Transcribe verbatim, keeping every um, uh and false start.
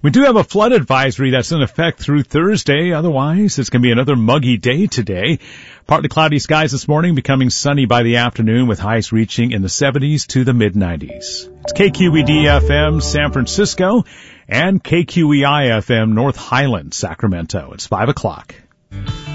We do have a flood advisory that's in effect through Thursday. Otherwise, it's going to be another muggy day today. Partly cloudy skies this morning, becoming sunny by the afternoon with highs reaching in the seventies to the mid nineties. It's K Q E D F M San Francisco and K Q E I F M North Highland, Sacramento. It's five o'clock.